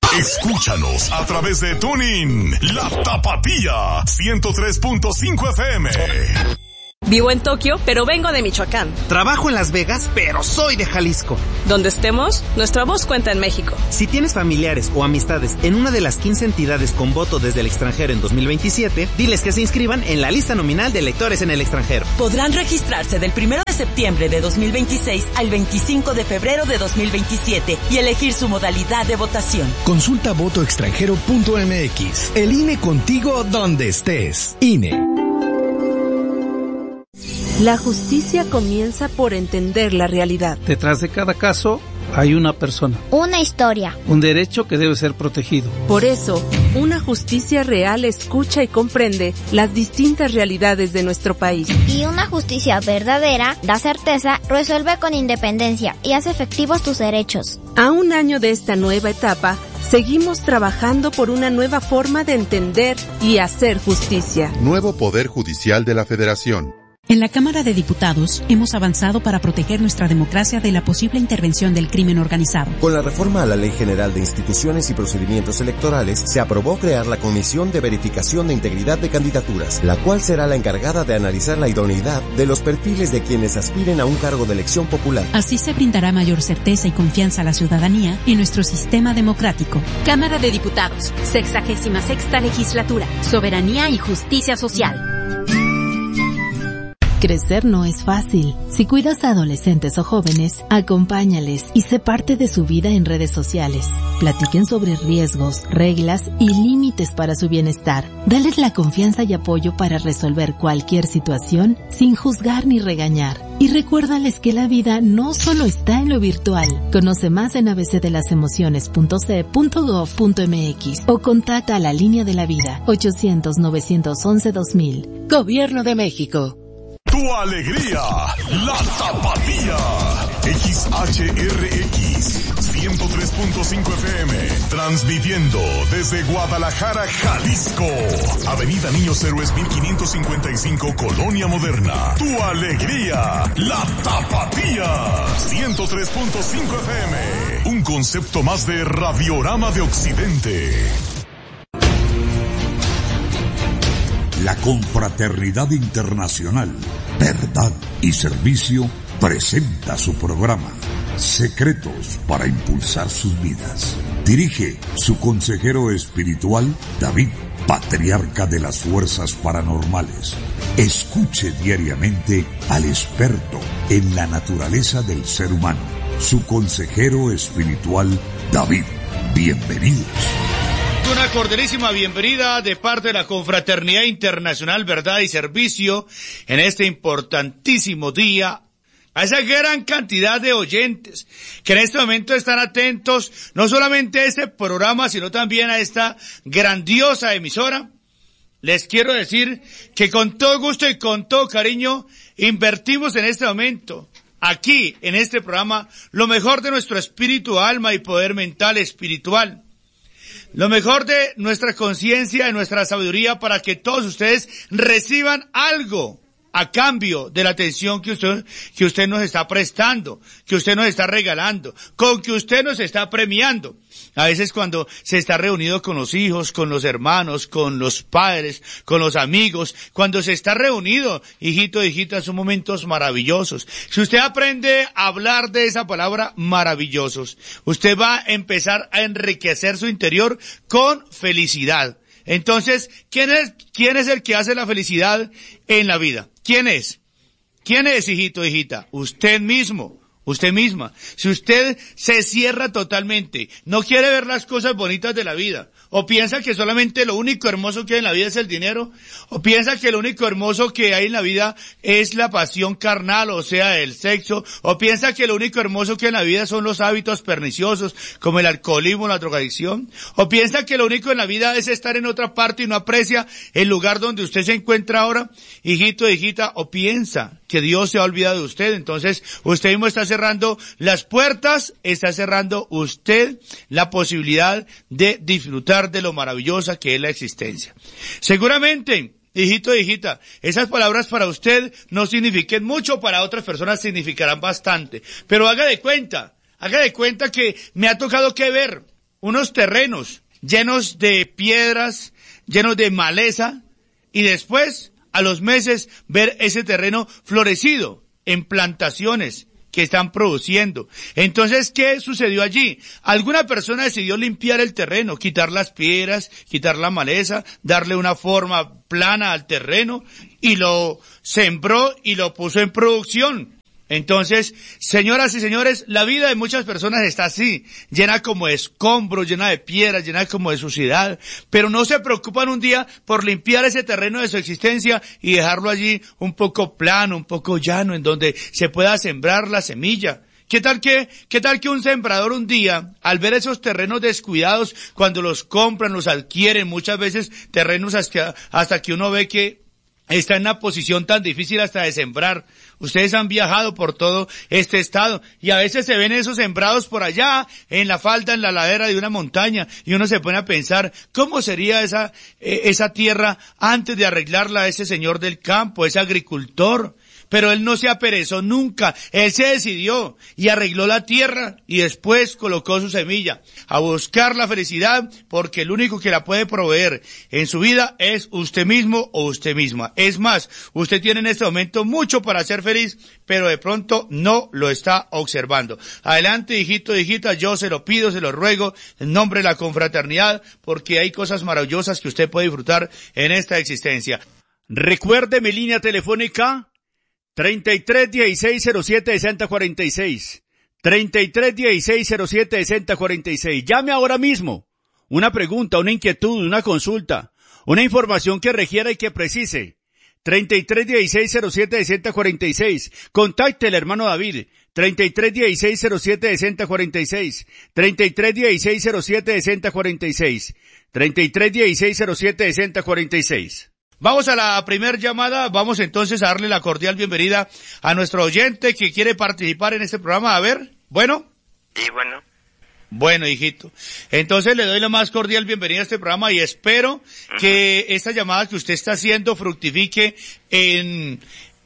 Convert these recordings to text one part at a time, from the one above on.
Escúchanos a través de TuneIn, La Tapatía, 103.5 FM. Vivo en Tokio, pero vengo de Michoacán. Trabajo en Las Vegas, pero soy de Jalisco. Donde estemos, nuestra voz cuenta en México. Si tienes familiares o amistades en una de las 15 entidades con voto desde el extranjero en 2027, diles que se inscriban en la lista nominal de electores en el extranjero. Podrán registrarse del 1 de septiembre de 2026 al 25 de febrero de 2027 y elegir su modalidad de votación. Consulta votoextranjero.mx. El INE contigo donde estés. INE. La justicia comienza por entender la realidad. Detrás de cada caso hay una persona. Una historia. Un derecho que debe ser protegido. Por eso, una justicia real escucha y comprende las distintas realidades de nuestro país. Y una justicia verdadera da certeza, resuelve con independencia y hace efectivos tus derechos. A un año de esta nueva etapa, seguimos trabajando por una nueva forma de entender y hacer justicia. Nuevo Poder Judicial de la Federación. En la Cámara de Diputados hemos avanzado para proteger nuestra democracia de la posible intervención del crimen organizado. Con la reforma a la Ley General de Instituciones y Procedimientos Electorales, se aprobó crear la Comisión de Verificación de Integridad de Candidaturas, la cual será la encargada de analizar la idoneidad de los perfiles de quienes aspiren a un cargo de elección popular. Así se brindará mayor certeza y confianza a la ciudadanía en nuestro sistema democrático. Cámara de Diputados, 66ª Legislatura, Soberanía y Justicia Social. Crecer no es fácil. Si cuidas a adolescentes o jóvenes, acompáñales y sé parte de su vida en redes sociales. Platiquen sobre riesgos, reglas y límites para su bienestar. Dales la confianza y apoyo para resolver cualquier situación sin juzgar ni regañar. Y recuérdales que la vida no solo está en lo virtual. Conoce más en abcdelasemociones.ce.gov.mx o contacta a la Línea de la Vida 800-911-2000. Gobierno de México. Tu alegría, La Tapatía. XHRX 103.5 FM, transmitiendo desde Guadalajara, Jalisco. Avenida Niños Héroes 1555, Colonia Moderna. Tu alegría, La Tapatía. 103.5 FM. Un concepto más de Radiorama de Occidente. La Confraternidad Internacional, Verdad y Servicio presenta su programa Secretos para Impulsar Sus Vidas. Dirige su consejero espiritual, David, patriarca de las fuerzas paranormales. Escuche diariamente al experto en la naturaleza del ser humano, su consejero espiritual, David. Bienvenidos. Una cordialísima bienvenida de parte de la Confraternidad Internacional Verdad y Servicio en este importantísimo día a esa gran cantidad de oyentes que en este momento están atentos no solamente a este programa sino también a esta grandiosa emisora. Les quiero decir que con todo gusto y con todo cariño invertimos en este momento aquí en este programa lo mejor de nuestro espíritu, alma y poder mental espiritual. Lo mejor de nuestra conciencia, de nuestra sabiduría, para que todos ustedes reciban algo a cambio de la atención que usted nos está prestando, que usted nos está regalando, con que usted nos está premiando. A veces cuando se está reunido con los hijos, con los hermanos, con los padres, con los amigos, cuando se está reunido, hijito, hijita, son momentos maravillosos. Si usted aprende a hablar de esa palabra maravillosos, usted va a empezar a enriquecer su interior con felicidad. Entonces, ¿quién es el que hace la felicidad en la vida? ¿Quién es? ¿Quién es, hijito, hijita? Usted mismo. Usted misma. Si usted se cierra totalmente, no quiere ver las cosas bonitas de la vida, o piensa que solamente lo único hermoso que hay en la vida es el dinero, o piensa que lo único hermoso que hay en la vida es la pasión carnal, o sea, el sexo, o piensa que lo único hermoso que hay en la vida son los hábitos perniciosos, como el alcoholismo, la drogadicción, o piensa que lo único en la vida es estar en otra parte y no aprecia el lugar donde usted se encuentra ahora, hijito, hijita, o piensa que Dios se ha olvidado de usted, entonces usted mismo está cerrando las puertas, está cerrando usted la posibilidad de disfrutar de lo maravillosa que es la existencia. Seguramente, hijito, hijita, esas palabras para usted no signifiquen mucho, para otras personas significarán bastante, pero haga de cuenta que me ha tocado que ver unos terrenos llenos de piedras, llenos de maleza, y después, a los meses, ver ese terreno florecido en plantaciones que están produciendo. Entonces, ¿qué sucedió allí? Alguna persona decidió limpiar el terreno, quitar las piedras, quitar la maleza, darle una forma plana al terreno, y lo sembró y lo puso en producción. Entonces, señoras y señores, la vida de muchas personas está así, llena como de escombros, llena de piedras, llena como de suciedad, pero no se preocupan un día por limpiar ese terreno de su existencia y dejarlo allí un poco plano, un poco llano, en donde se pueda sembrar la semilla. ¿Qué tal que un sembrador un día, al ver esos terrenos descuidados, cuando los compran, los adquieren, muchas veces terrenos hasta que uno ve que está en una posición tan difícil hasta de sembrar? Ustedes han viajado por todo este estado y a veces se ven esos sembrados por allá, en la falda, en la ladera de una montaña, y uno se pone a pensar, ¿cómo sería esa tierra antes de arreglarla ese señor del campo, ese agricultor? Pero él no se aperezó nunca, él se decidió y arregló la tierra y después colocó su semilla a buscar la felicidad, porque el único que la puede proveer en su vida es usted mismo o usted misma. Es más, usted tiene en este momento mucho para ser feliz, pero de pronto no lo está observando. Adelante, hijito, hijita, yo se lo pido, se lo ruego, en nombre de la confraternidad, porque hay cosas maravillosas que usted puede disfrutar en esta existencia. Recuerde mi línea telefónica 3316076046. 3316076046. Llame ahora mismo. Una pregunta, una inquietud, una consulta, una información que requiera y que precise. 3316076046. Contacte al hermano David. 3316076046. 3316076046. 3316076046. Vamos a la primer llamada. Vamos entonces a darle la cordial bienvenida a nuestro oyente que quiere participar en este programa. A ver, ¿bueno? Sí, bueno. Bueno, hijito. Entonces le doy la más cordial bienvenida a este programa y espero que esta llamada que usted está haciendo fructifique en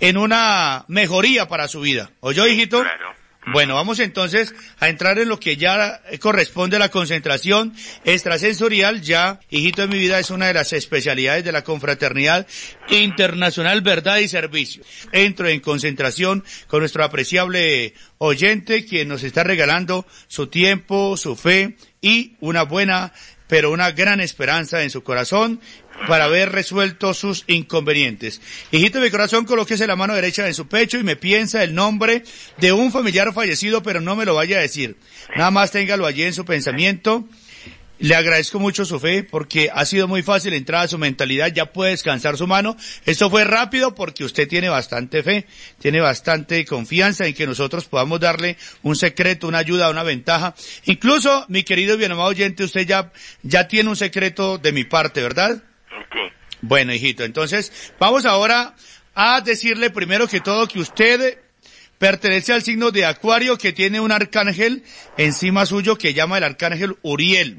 una mejoría para su vida. ¿Oyó, hijito? Claro. Bueno, vamos entonces a entrar en lo que ya corresponde a la concentración extrasensorial. Ya, hijito de mi vida, es una de las especialidades de la Confraternidad Internacional Verdad y Servicio. Entro en concentración con nuestro apreciable oyente, quien nos está regalando su tiempo, su fe y una buena, pero una gran esperanza en su corazón para haber resuelto sus inconvenientes. Hijito de mi corazón, colóquese la mano derecha en su pecho y me piensa el nombre de un familiar fallecido, pero no me lo vaya a decir. Nada más téngalo allí en su pensamiento. Le agradezco mucho su fe porque ha sido muy fácil entrar a su mentalidad, ya puede descansar su mano. Esto fue rápido porque usted tiene bastante fe, tiene bastante confianza en que nosotros podamos darle un secreto, una ayuda, una ventaja. Incluso, mi querido y bien amado oyente, usted ya tiene un secreto de mi parte, ¿verdad? Sí. Bueno, hijito, entonces vamos ahora a decirle primero que todo que usted pertenece al signo de Acuario, que tiene un arcángel encima suyo que llama el arcángel Uriel.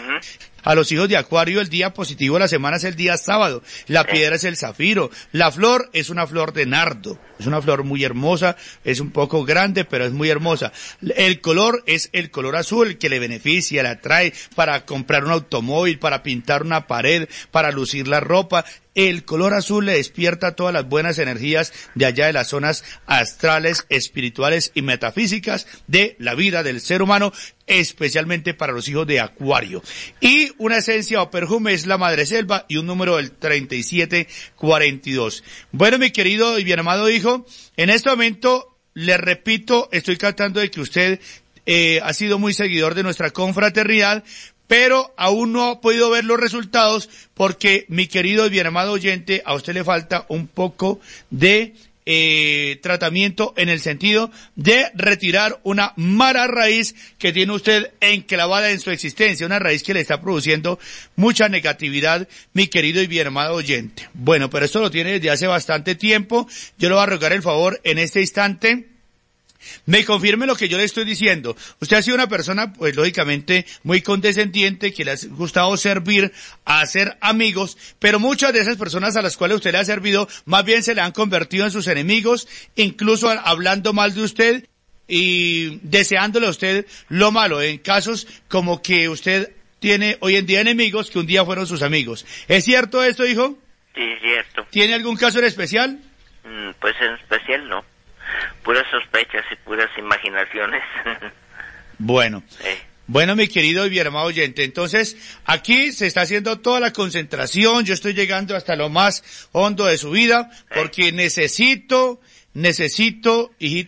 A los hijos de Acuario el día positivo de la semana es el día sábado, la piedra es el zafiro, la flor es una flor de nardo, es una flor muy hermosa, es un poco grande pero es muy hermosa. El color es el color azul que le beneficia, le atrae para comprar un automóvil, para pintar una pared, para lucir la ropa. El color azul le despierta todas las buenas energías de allá de las zonas astrales, espirituales y metafísicas de la vida del ser humano, especialmente para los hijos de Acuario. Y una esencia o perfume es la madreselva y un número del 3742. Bueno, mi querido y bien amado hijo, en este momento, le repito, estoy tratando de que usted ha sido muy seguidor de nuestra confraternidad, pero aún no ha podido ver los resultados porque, mi querido y bien amado oyente, a usted le falta un poco de tratamiento en el sentido de retirar una mala raíz que tiene usted enclavada en su existencia, una raíz que le está produciendo mucha negatividad, mi querido y bien amado oyente. Bueno, pero esto lo tiene desde hace bastante tiempo. Yo le voy a rogar el favor en este instante me confirme lo que yo le estoy diciendo. Usted ha sido una persona, pues lógicamente, muy condescendiente, que le ha gustado servir, a hacer amigos, pero muchas de esas personas a las cuales usted le ha servido, más bien se le han convertido en sus enemigos, incluso hablando mal de usted. y deseándole a usted lo malo, en casos como que usted tiene hoy en día enemigos que un día fueron sus amigos. ¿Es cierto esto, hijo? Sí, es cierto. ¿Tiene algún caso en especial? Pues en especial no. Puras sospechas y puras imaginaciones. Bueno. Bueno, mi querido y bien amado oyente, entonces aquí se está haciendo toda la concentración, yo estoy llegando hasta lo más hondo de su vida, porque necesito, hijito,